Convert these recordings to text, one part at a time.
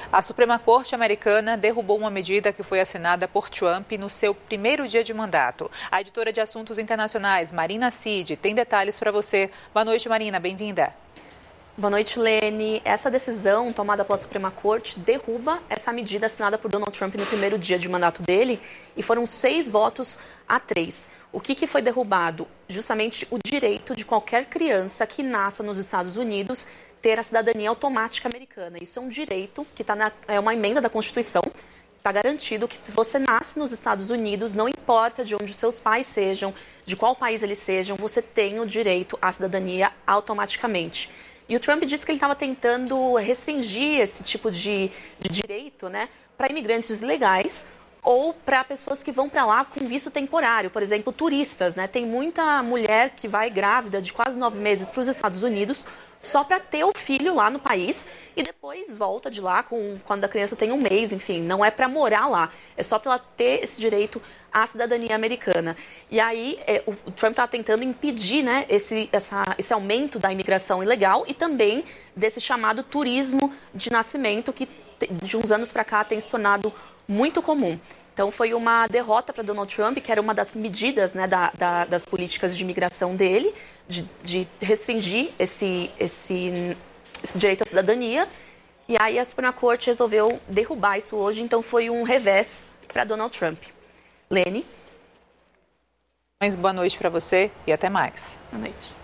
A Suprema Corte americana derrubou uma medida que foi assinada por Trump no seu primeiro dia de mandato. A editora de assuntos internacionais, Marina Cid, tem detalhes para você. Boa noite, Marina. Bem-vinda. Boa noite, Lene. Essa decisão tomada pela Suprema Corte derruba essa medida assinada por Donald Trump no primeiro dia de mandato dele e foram 6 votos a 3. O que foi derrubado? Justamente o direito de qualquer criança que nasça nos Estados Unidos ter a cidadania automática americana. Isso é um direito que é uma emenda da Constituição. Está garantido que se você nasce nos Estados Unidos, não importa de onde os seus pais sejam, de qual país eles sejam, você tem o direito à cidadania automaticamente. E o Trump disse que ele estava tentando restringir esse tipo de direito, né, para imigrantes ilegais ou para pessoas que vão para lá com visto temporário, por exemplo, turistas, né? Tem muita mulher que vai grávida de quase 9 meses para os Estados Unidos só para ter o filho lá no país e depois volta de lá quando a criança tem 1 mês, enfim, não é para morar lá, é só para ela ter esse direito à cidadania americana. E aí o Trump estava tentando impedir, né, esse aumento da imigração ilegal e também desse chamado turismo de nascimento que de uns anos para cá tem se tornado muito comum. Então foi uma derrota para Donald Trump, que era uma das medidas, né, das políticas de imigração dele, de restringir esse direito à cidadania. E aí a Suprema Corte resolveu derrubar isso hoje, então foi um revés para Donald Trump. Lene? Boa noite para você e até mais. Boa noite.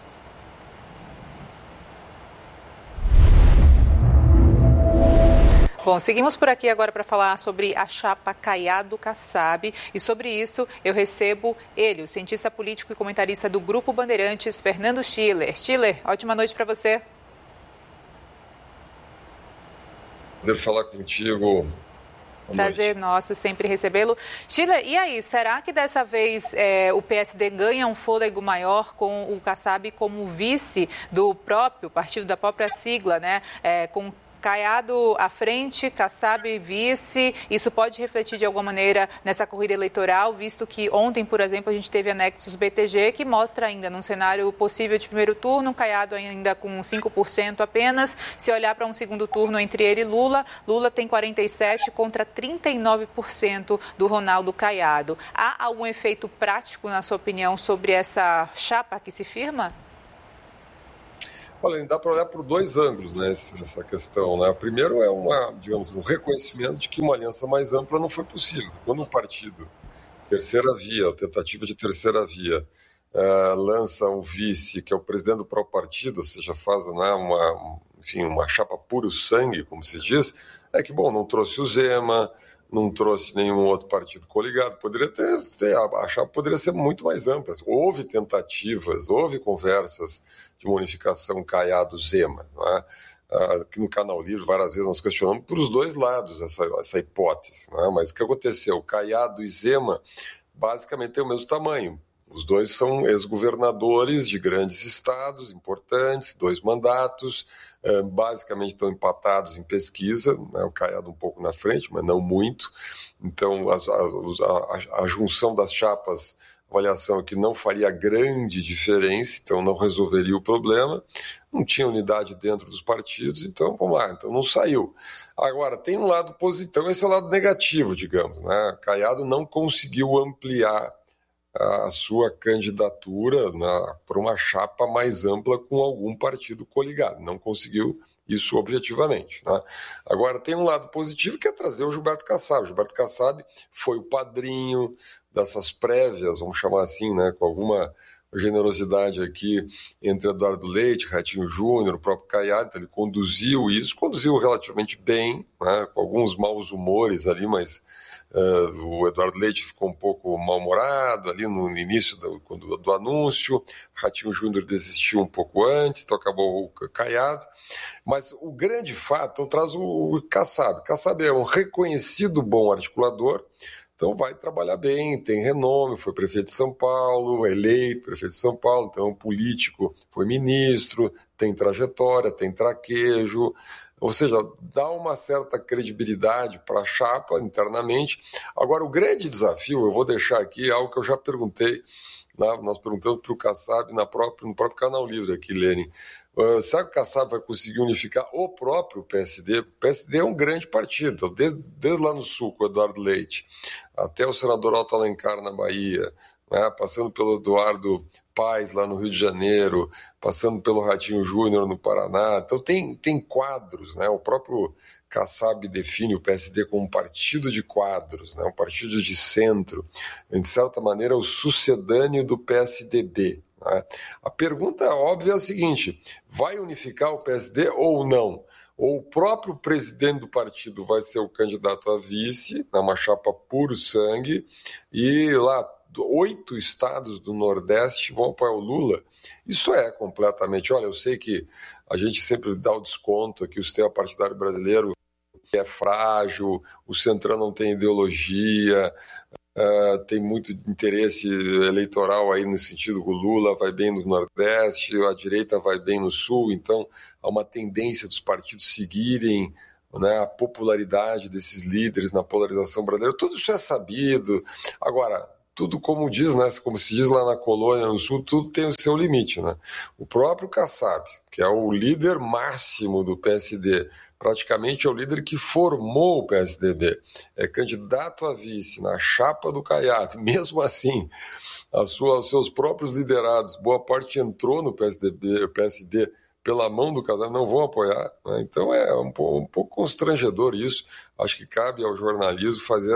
Bom, seguimos por aqui agora para falar sobre a chapa Caiado-Kassab e sobre isso eu recebo ele, o cientista político e comentarista do Grupo Bandeirantes, Fernando Schiller. Schiller, ótima noite para você. Prazer falar contigo. Prazer nosso sempre recebê-lo. Schiller, e aí, será que dessa vez o PSD ganha um fôlego maior com o Kassab como vice do próprio partido, da própria sigla, né? Com Caiado à frente, Kassab vice, isso pode refletir de alguma maneira nessa corrida eleitoral, visto que ontem, por exemplo, a gente teve anexos BTG que mostra ainda num cenário possível de primeiro turno, Caiado ainda com 5% apenas. Se olhar para um segundo turno entre ele e Lula, Lula tem 47% contra 39% do Ronaldo Caiado. Há algum efeito prático, na sua opinião, sobre essa chapa que se firma? Olha, dá para olhar por 2 ângulos, né, essa questão, né? Primeiro é um reconhecimento de que uma aliança mais ampla não foi possível. Quando um partido, terceira via, tentativa de terceira via, lança um vice, que é o presidente do próprio partido, ou seja, faz, né, uma chapa puro sangue, como se diz, é que, bom, não trouxe o Zema, não trouxe nenhum outro partido coligado, a chapa poderia ser muito mais ampla. Houve tentativas, houve conversas de uma unificação Caiado-Zema, não é? Aqui no Canal Livre, várias vezes nós questionamos por os 2 lados essa hipótese, não é? Mas o que aconteceu? Caiado e Zema basicamente têm o mesmo tamanho. Os 2 são ex-governadores de grandes estados importantes, 2 mandatos, basicamente estão empatados em pesquisa, né? O Caiado um pouco na frente, mas não muito. Então, a junção das chapas, a avaliação é que não faria grande diferença, então não resolveria o problema. Não tinha unidade dentro dos partidos, então vamos lá, então não saiu. Agora, tem um lado positivo, esse é o lado negativo, digamos, né? Caiado não conseguiu ampliar a sua candidatura para uma chapa mais ampla com algum partido coligado. Não conseguiu isso objetivamente, né? Agora, tem um lado positivo que é trazer o Gilberto Kassab. O Gilberto Kassab foi o padrinho dessas prévias, vamos chamar assim, né, com alguma generosidade aqui entre Eduardo Leite, Ratinho Júnior, o próprio Caiado. Então ele conduziu relativamente bem, né, com alguns maus humores ali, mas o Eduardo Leite ficou um pouco mal-humorado ali no início do anúncio, Ratinho Júnior desistiu um pouco antes, então acabou o Caiado. Mas o grande fato, então, traz o Kassab. Kassab é um reconhecido bom articulador, então vai trabalhar bem, tem renome, foi prefeito de São Paulo, eleito prefeito de São Paulo, então é um político, foi ministro, tem trajetória, tem traquejo, ou seja, dá uma certa credibilidade para a chapa internamente. Agora, o grande desafio, eu vou deixar aqui algo que eu já perguntei, nós perguntamos para o Kassab no próprio Canal Livre aqui, Lene. Será que o Kassab vai conseguir unificar o próprio PSD? O PSD é um grande partido, então, desde lá no Sul, com o Eduardo Leite, até o senador Otto Alencar na Bahia, né, passando pelo Eduardo Paes lá no Rio de Janeiro, passando pelo Ratinho Júnior no Paraná. Então tem quadros, né? O próprio Kassab define o PSD como um partido de quadros, né? Um partido de centro, de certa maneira o sucedâneo do PSDB. Né? A pergunta óbvia é a seguinte: vai unificar o PSD ou não? Ou o próprio presidente do partido vai ser o candidato a vice, numa chapa puro sangue, e lá 8 estados do Nordeste vão apoiar o Lula. Isso é completamente... Olha, eu sei que a gente sempre dá o desconto que o sistema partidário brasileiro é frágil, o Centrão não tem ideologia, tem muito interesse eleitoral aí no sentido que o Lula vai bem no Nordeste, a direita vai bem no Sul, então há uma tendência dos partidos seguirem, né, a popularidade desses líderes na polarização brasileira. Tudo isso é sabido. Agora, tudo como diz, né, como se diz lá na colônia no Sul, tudo tem o seu limite, né? O próprio Kassab, que é o líder máximo do PSD, praticamente é o líder que formou o PSDB, é candidato a vice na chapa do Caiado. Mesmo assim, os seus próprios liderados, boa parte entrou no PSD pela mão do Kassab, não vão apoiar, né? Então é um pouco constrangedor isso. Acho que cabe ao jornalismo fazer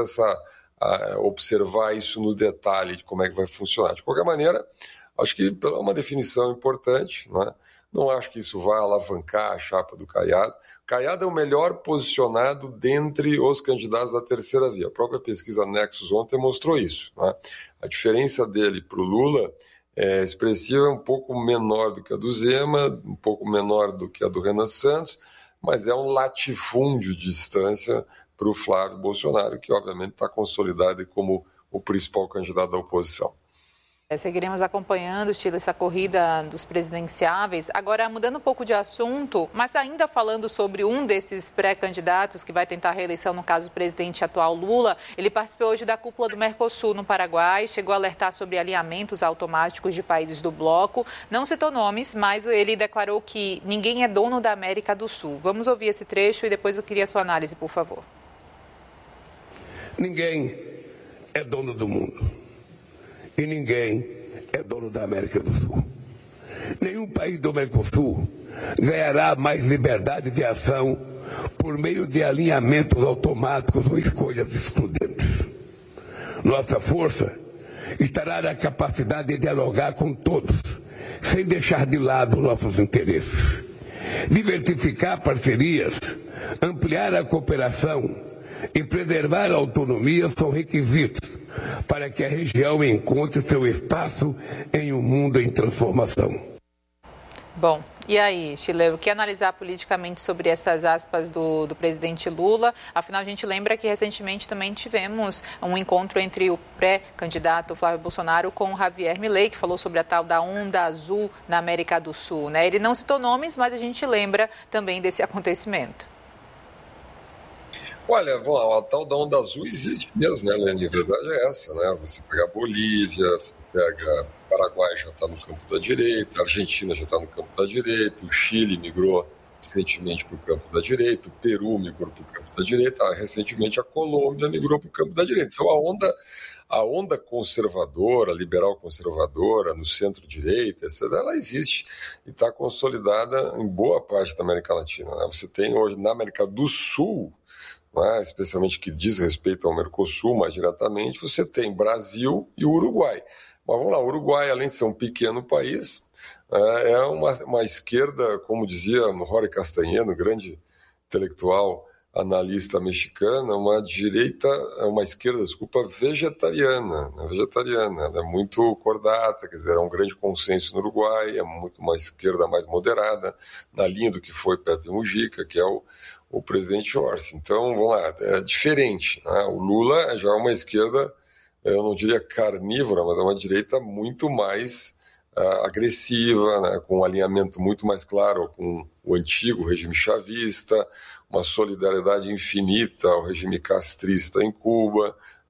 observar isso no detalhe de como é que vai funcionar. De qualquer maneira, acho que é uma definição importante, né? Não acho que isso vai alavancar a chapa do Caiado. Caiado é o melhor posicionado dentre os candidatos da terceira via. A própria pesquisa Nexus ontem mostrou isso, né? A diferença dele para o Lula é expressiva, é um pouco menor do que a do Zema, um pouco menor do que a do Renan Santos, mas é um latifúndio de distância para o Flávio Bolsonaro, que obviamente está consolidado como o principal candidato da oposição. Seguiremos acompanhando, Sheila, essa corrida dos presidenciáveis. Agora, mudando um pouco de assunto, mas ainda falando sobre um desses pré-candidatos que vai tentar a reeleição, no caso, o presidente atual Lula, ele participou hoje da cúpula do Mercosul no Paraguai, chegou a alertar sobre alinhamentos automáticos de países do bloco. Não citou nomes, mas ele declarou que ninguém é dono da América do Sul. Vamos ouvir esse trecho e depois eu queria a sua análise, por favor. Ninguém é dono do mundo. E ninguém é dono da América do Sul. Nenhum país do Mercosul ganhará mais liberdade de ação por meio de alinhamentos automáticos ou escolhas excludentes. Nossa força estará na capacidade de dialogar com todos, sem deixar de lado nossos interesses. Diversificar parcerias, ampliar a cooperação e preservar a autonomia são requisitos para que a região encontre seu espaço em um mundo em transformação. Bom, e aí, Sheila, o que analisar politicamente sobre essas aspas do presidente Lula? Afinal, a gente lembra que recentemente também tivemos um encontro entre o pré-candidato Flávio Bolsonaro com o Javier Milei, que falou sobre a tal da onda azul na América do Sul, né? Ele não citou nomes, mas a gente lembra também desse acontecimento. Olha, a tal da onda azul existe mesmo, né, Lene? A verdade é essa, né? Você pega a Bolívia, você pega Paraguai, já está no campo da direita, a Argentina já está no campo da direita, o Chile migrou recentemente para o campo da direita, o Peru migrou para o campo da direita, recentemente a Colômbia migrou para o campo da direita. Então a onda conservadora, liberal conservadora, no centro-direita, etc., ela existe e está consolidada em boa parte da América Latina, né? Você tem hoje na América do Sul, né, especialmente que diz respeito ao Mercosul mais diretamente, você tem Brasil e Uruguai. Mas vamos lá, o Uruguai, além de ser um pequeno país, é uma esquerda, como dizia Jorge Castañeda, grande intelectual, analista mexicana, uma esquerda, vegetariana. Ela é muito cordata, quer dizer, é um grande consenso no Uruguai, é muito uma esquerda mais moderada, na linha do que foi Pepe Mujica, que é o presidente Jorge. Então, vamos lá, é diferente, né? O Lula já é uma esquerda, eu não diria carnívora, mas é uma direita muito mais agressiva, né? Com um alinhamento muito mais claro com o antigo regime chavista, uma solidariedade infinita ao regime castrista em Cuba,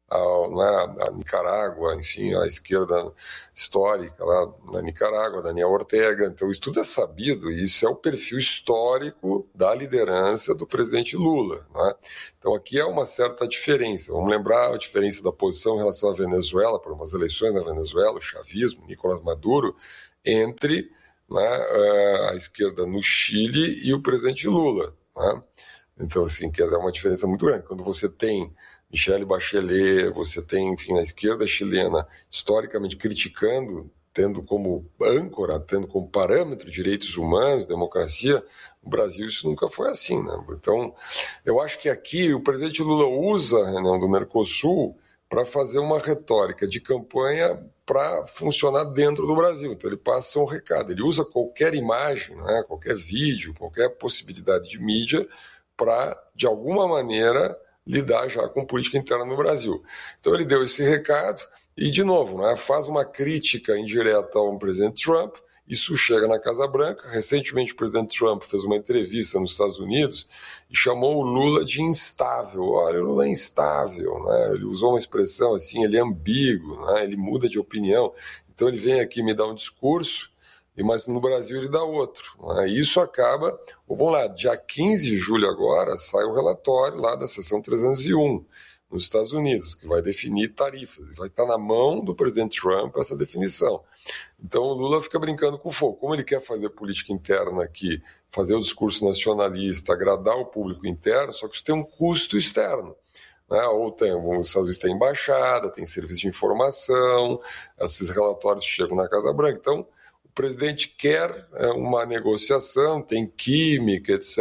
a Nicarágua, enfim, a esquerda histórica lá na Nicarágua, Daniel Ortega. Então, isso tudo é sabido e isso é o perfil histórico da liderança do presidente Lula, né? Então, aqui é uma certa diferença. Vamos lembrar a diferença da posição em relação à Venezuela, por umas eleições na Venezuela, o chavismo, Nicolás Maduro, entre, né, a esquerda no Chile e o presidente Lula, né? Então, assim, que é uma diferença muito grande. Quando você tem Michelle Bachelet, você tem, enfim, a esquerda chilena historicamente criticando, tendo como âncora, tendo como parâmetro direitos humanos, democracia, no Brasil isso nunca foi assim, né? Então, eu acho que aqui o presidente Lula usa a reunião do Mercosul para fazer uma retórica de campanha para funcionar dentro do Brasil. Então ele passa um recado, ele usa qualquer imagem, né, qualquer vídeo, qualquer possibilidade de mídia para, de alguma maneira, lidar já com política interna no Brasil. Então ele deu esse recado e, de novo, né, faz uma crítica indireta ao presidente Trump. Isso chega na Casa Branca. Recentemente o presidente Trump fez uma entrevista nos Estados Unidos e chamou o Lula de instável. Olha, o Lula é instável, né? Ele usou uma expressão assim, ele é ambíguo, né? Ele muda de opinião. Então ele vem aqui me dar um discurso, mas no Brasil ele dá outro, né? E isso acaba, vamos lá, dia 15 de julho agora sai o relatório lá da sessão 301 nos Estados Unidos, que vai definir tarifas, e vai estar na mão do presidente Trump essa definição. Então o Lula fica brincando com fogo. Como ele quer fazer política interna aqui, fazer o discurso nacionalista, agradar o público interno, só que isso tem um custo externo, né? Ou os Estados Unidos têm embaixada, tem serviço de informação, esses relatórios chegam na Casa Branca. Então o presidente quer uma negociação, tem química, etc.,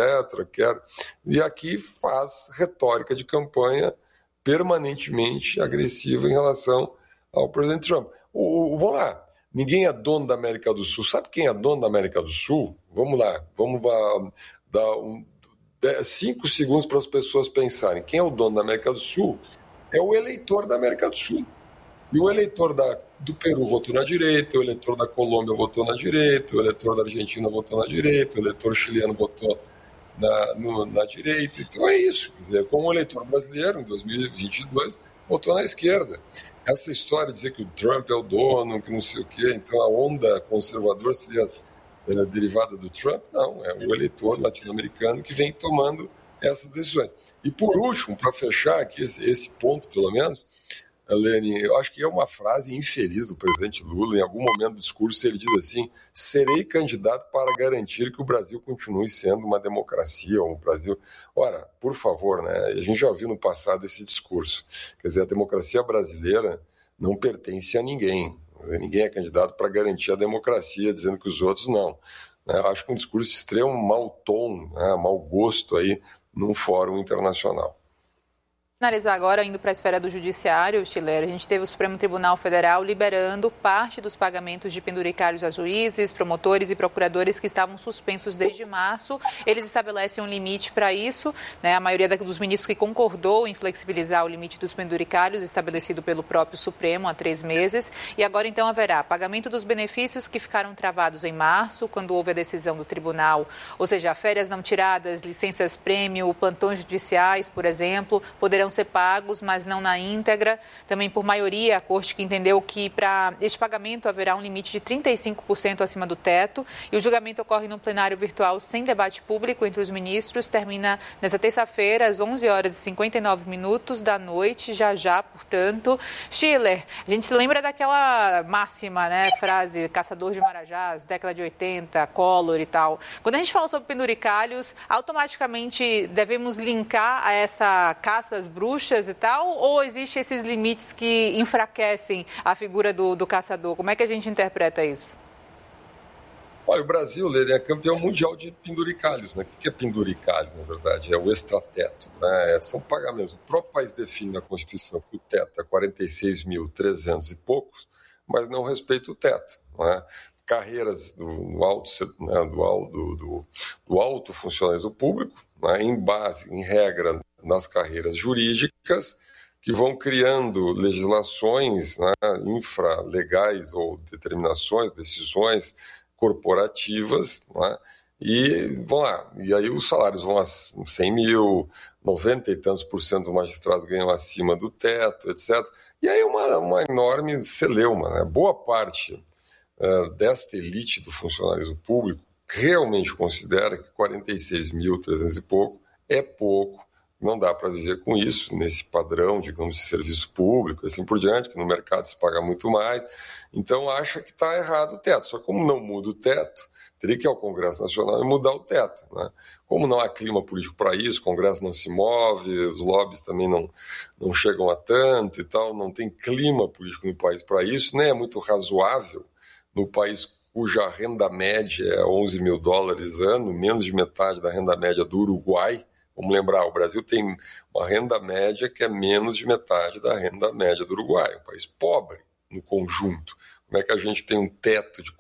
e aqui faz retórica de campanha permanentemente agressiva em relação ao presidente Trump. Vamos lá, ninguém é dono da América do Sul. Sabe quem é dono da América do Sul? Vamos lá, vamos dar 5 segundos para as pessoas pensarem. Quem é o dono da América do Sul? É o eleitor da América do Sul. E o eleitor do Peru votou na direita, o eleitor da Colômbia votou na direita, o eleitor da Argentina votou na direita, o eleitor chileno votou na direita. Então é isso. Quer dizer, como o eleitor brasileiro, em 2022, votou na esquerda. Essa história de dizer que o Trump é o dono, que não sei o quê, então a onda conservadora seria derivada do Trump, não. É o eleitor latino-americano que vem tomando essas decisões. E por último, para fechar aqui esse ponto, pelo menos, Lene, eu acho que é uma frase infeliz do presidente Lula. Em algum momento do discurso ele diz assim: serei candidato para garantir que o Brasil continue sendo uma democracia, um Brasil... Ora, por favor, né? A gente já ouviu no passado esse discurso. Quer dizer, a democracia brasileira não pertence a ninguém. Ninguém é candidato para garantir a democracia, dizendo que os outros não. Eu acho que um discurso de extremo mau tom, né? Mau gosto aí num fórum internacional. Finalizar agora, indo para a esfera do judiciário, Stiller, a gente teve o Supremo Tribunal Federal liberando parte dos pagamentos de penduricários a juízes, promotores e procuradores que estavam suspensos desde março. Eles estabelecem um limite para isso, né? A maioria dos ministros que concordou em flexibilizar o limite dos penduricários estabelecido pelo próprio Supremo há 3 meses. E agora, então, haverá pagamento dos benefícios que ficaram travados em março, quando houve a decisão do tribunal, ou seja, férias não tiradas, licenças-prêmio, plantões judiciais, por exemplo, poderão ser pagos, mas não na íntegra. Também, por maioria, a Corte que entendeu que para este pagamento haverá um limite de 35% acima do teto, e o julgamento ocorre no plenário virtual sem debate público entre os ministros. Termina nesta terça-feira, às 11h59 da noite, já, portanto. Stiller, a gente se lembra daquela máxima, né, frase, caçador de marajás, década de 80, Collor e tal. Quando a gente fala sobre penduricalhos, automaticamente devemos linkar a essa caça às bruxas e tal, ou existem esses limites que enfraquecem a figura do caçador? Como é que a gente interpreta isso? Olha, o Brasil, Lene, é campeão mundial de penduricalhos, né? O que é penduricalho, na verdade? É o extrateto, né? São pagamentos. O próprio país define na Constituição que o teto é 46.300 e poucos, mas não respeita o teto, né? Carreiras do alto funcionalismo público, né? Em regra, nas carreiras jurídicas, que vão criando legislações, né, infralegais ou determinações, decisões corporativas, né, E vão lá, e aí os salários vão a 100 mil, 90 e tantos por cento dos magistrados ganham acima do teto, etc. E aí uma enorme celeuma, né? Boa parte desta elite do funcionalismo público realmente considera que 46.300 e pouco é pouco, não dá para viver com isso, nesse padrão, digamos, de serviço público, assim por diante, que no mercado se paga muito mais, então acha que está errado o teto. Só que como não muda o teto, teria que ir ao Congresso Nacional e mudar o teto, né? Como não há clima político para isso, o Congresso não se move, os lobbies também não chegam a tanto e tal, não tem clima político no país para isso, nem é muito razoável no país cuja renda média é 11 mil dólares ano, menos de metade da renda média do Uruguai. Vamos lembrar, o Brasil tem uma renda média que é menos de metade da renda média do Uruguai, um país pobre no conjunto. Como é que a gente tem um teto de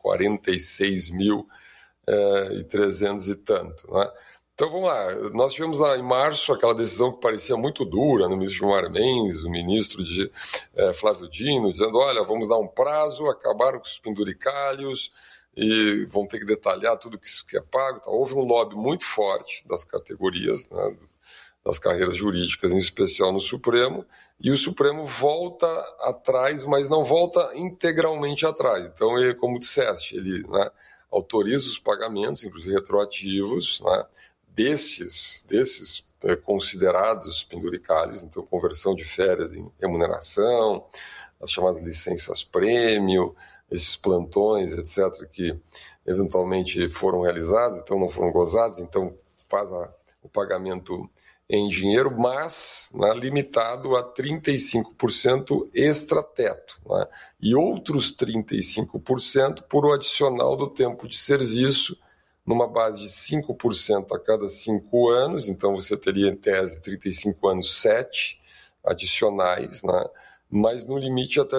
46.300 e tanto, né? Então vamos lá, nós tivemos lá em março aquela decisão que parecia muito dura no ministro Gilmar Mendes, o ministro Flávio Dino, dizendo, olha, vamos dar um prazo, acabaram com os penduricalhos e vão ter que detalhar tudo que é pago. Então, houve um lobby muito forte das categorias, né, das carreiras jurídicas, em especial no Supremo, e o Supremo volta atrás, mas não volta integralmente atrás. Então, ele, como disseste, ele, né, autoriza os pagamentos, inclusive retroativos, né, desses considerados penduricalhos, então conversão de férias em remuneração, as chamadas licenças-prêmio, esses plantões, etc., que eventualmente foram realizados, então não foram gozados, então faz o pagamento em dinheiro, mas, né, limitado a 35% extra-teto, né, e outros 35% por o adicional do tempo de serviço, numa base de 5% a cada 5 anos, então você teria, em tese, 35 anos, 7 adicionais, né, mas no limite até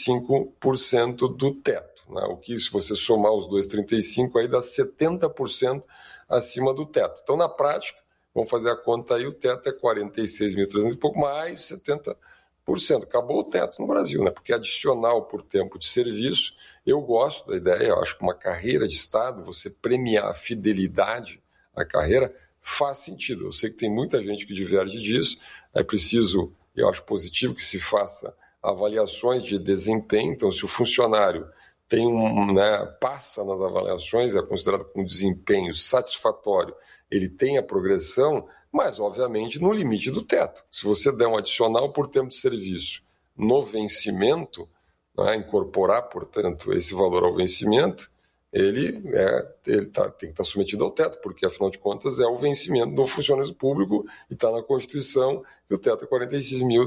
35% do teto, né, o que, se você somar os dois 35%, aí dá 70% acima do teto. Então, na prática, vamos fazer a conta aí, o teto é 46.300 e pouco, mais 70%. Acabou o teto no Brasil, né? Porque adicional por tempo de serviço, eu gosto da ideia, eu acho que uma carreira de Estado, você premiar a fidelidade à carreira, faz sentido. Eu sei que tem muita gente que diverge disso, é preciso, eu acho positivo que se faça avaliações de desempenho, então se o funcionário tem passa nas avaliações, é considerado como desempenho satisfatório, ele tem a progressão, mas, obviamente, no limite do teto. Se você der um adicional por tempo de serviço no vencimento, né, incorporar, portanto, esse valor ao vencimento, ele tem que estar submetido ao teto, porque, afinal de contas, é o vencimento do funcionário público e está na Constituição que o teto é 46 mil